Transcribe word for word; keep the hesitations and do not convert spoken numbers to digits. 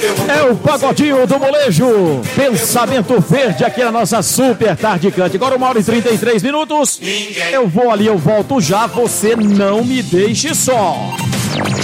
É o pagodinho do molejo. Pensamento verde aqui na nossa super tarde cante. Agora uma hora e trinta e três minutos. Eu vou ali, eu volto já. Você não me deixe só.